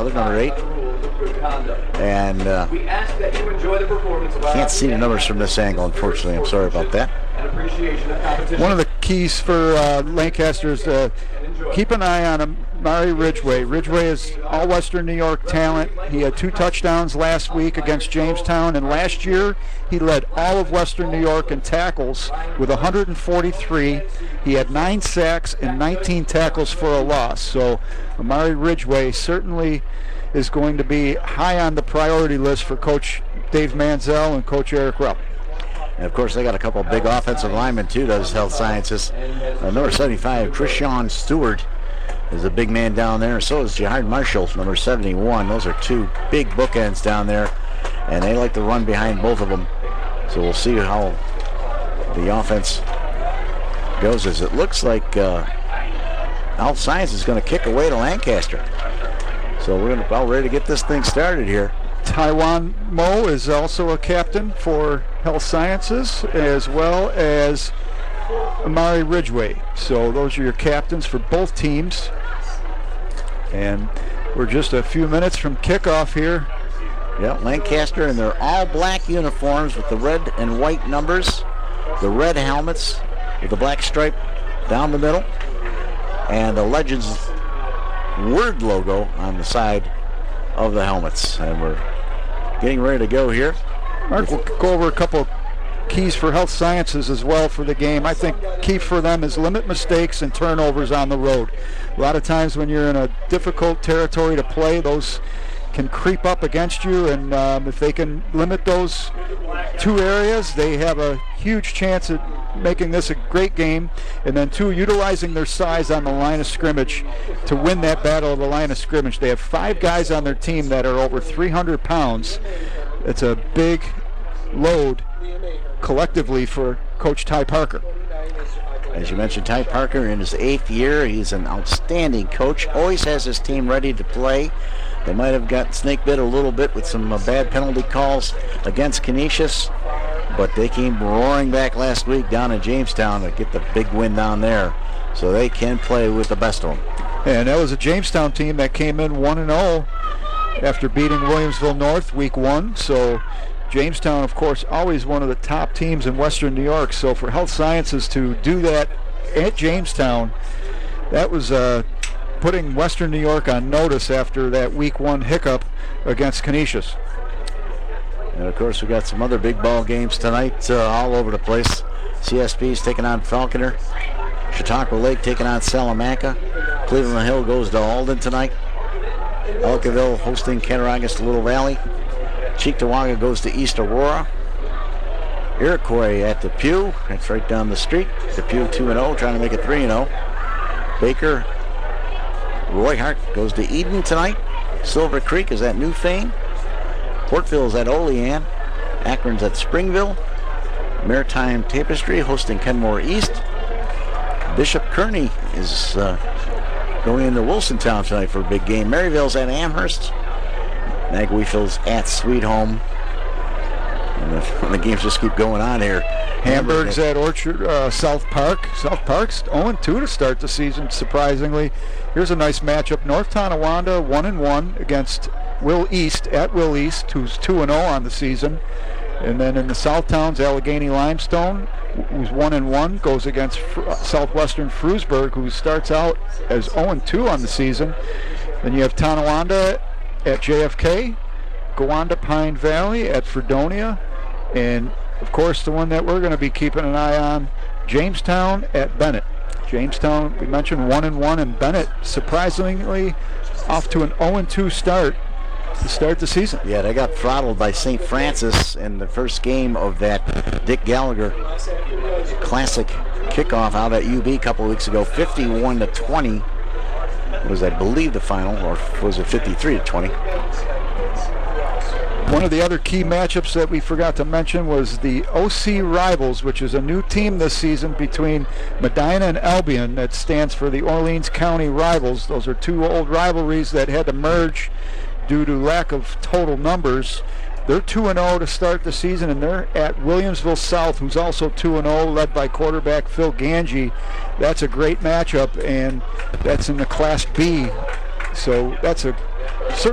grandfather, number 8. And can't see the numbers from this angle, unfortunately. I'm sorry about that. One of the keys for Lancaster is to keep an eye on Amari Ridgway. Ridgway is all Western New York talent. He had 2 touchdowns last week against Jamestown, and last year he led all of Western New York in tackles with 143. He had 9 sacks and 19 tackles for a loss. So Amari Ridgway certainly is going to be high on the priority list for Coach Dave Manziel and Coach Eric Rupp. And of course, they got a couple of big offensive linemen too, does Health Sciences. Number 75, Krishawn Stewart, is a big man down there. So is Jihad Marshall, number 71. Those are 2 big bookends down there, and they like to run behind both of them. So we'll see how the offense goes. As it looks like Health Science is going to kick away to Lancaster. So we're about ready to get this thing started here. Taiwan Mo is also a captain for Health Sciences, as well as Amari Ridgway. So those are your captains for both teams. And we're just a few minutes from kickoff here. Yeah, Lancaster in their all black uniforms with the red and white numbers, the red helmets with the black stripe down the middle, and the Legends word logo on the side of the helmets. And we're getting ready to go here. Mark, we'll go over a couple keys for Health Sciences as well for the game. I think key for them is limit mistakes and turnovers on the road. A lot of times when you're in a difficult territory to play, those can creep up against you, and if they can limit those 2 areas, they have a huge chance at making this a great game. And then 2, utilizing their size on the line of scrimmage to win that battle of the line of scrimmage. They have 5 guys on their team that are over 300 pounds. It's a big load collectively for Coach Ty Parker. As you mentioned, Ty Parker in his 8th year. He's an outstanding coach. Always has his team ready to play. They might have got snake bit a little bit with some bad penalty calls against Canisius, but they came roaring back last week down in Jamestown to get the big win down there. So they can play with the best of them. And that was a Jamestown team that came in 1-0 after beating Williamsville North week 1. So Jamestown, of course, always one of the top teams in Western New York. So for Health Sciences to do that at Jamestown, that was putting Western New York on notice after that week 1 hiccup against Canisius. And of course, we got some other big ball games tonight all over the place. CSP's taking on Falconer. Chautauqua Lake taking on Salamanca. Cleveland Hill goes to Alden tonight. Elkaville hosting Cattaraugus to Little Valley. Cheektowaga goes to East Aurora. Iroquois at Depew. That's right down the street. Depew 2-0, trying to make it 3-0. Baker, Roy Hart goes to Eden tonight. Silver Creek is at Newfane. Portville's at Olean. Akron's at Springville. Maritime Tapestry hosting Kenmore East. Bishop Kearney is going into Wilsontown tonight for a big game. Maryville's at Amherst. Naguifield's at Sweet Home. And the games just keep going on here. Hamburg's at Orchard, South Park. South Park's 0-2 to start the season, surprisingly. Here's a nice matchup. North Tonawanda 1-1 against Will East, at Will East, who's 2-0 on the season. And then in the South Towns, Allegheny Limestone, who's 1-1, goes against Southwestern Frewsburg, who starts out as 0-2 on the season. Then you have Tonawanda at JFK, Gowanda Pine Valley at Fredonia, and of course the one that we're going to be keeping an eye on, Jamestown at Bennett. Jamestown, we mentioned 1-1, and Bennett surprisingly off to an 0-2 start to start the season. Yeah, they got throttled by St. Francis in the first game of that Dick Gallagher Classic kickoff out at UB a couple of weeks ago. 51-20 was, I believe, the final, or was it 53-20? One of the other key matchups that we forgot to mention was the OC Rivals, which is a new team this season between Medina and Albion that stands for the Orleans County Rivals. Those are 2 old rivalries that had to merge due to lack of total numbers. They're 2-0 to start the season, and they're at Williamsville South, who's also 2-0, led by quarterback Phil Ganji. That's a great matchup, and that's in the Class B. So that's a